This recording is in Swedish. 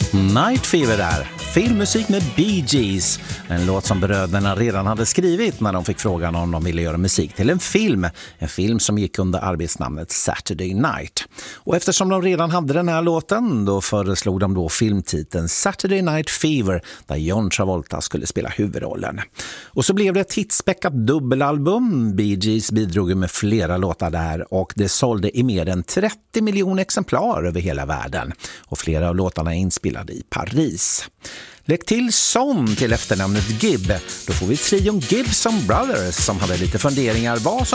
Night Fever där, filmmusik med Bee Gees. En låt som bröderna redan hade skrivit när de fick frågan om de ville göra musik till en film. En film som gick under arbetsnamnet Saturday Night. Och eftersom de redan hade den här låten, då föreslog de då filmtiteln Saturday Night Fever, där John Travolta skulle spela huvudrollen. Och så blev det ett hitspäckat dubbelalbum. Bee Gees bidrog med flera låtar där och det sålde i mer än 30 miljoner exemplar över hela världen. Och flera av låtarna är inspelade i Paris. Lägg till Son till efternamnet Gibb. Då får vi trion Gibson Brothers som hade lite funderingar vad som